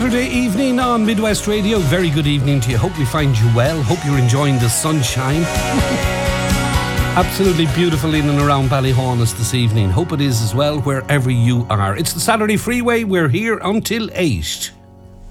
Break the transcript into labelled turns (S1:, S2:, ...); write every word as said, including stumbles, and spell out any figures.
S1: Saturday evening on Midwest Radio. Very good evening to you. Hope we find you well. Hope you're enjoying the sunshine. Absolutely beautiful in and around Ballyhaunis this evening. Hope it is as well wherever you are. It's the Saturday Freeway. We're here until eight.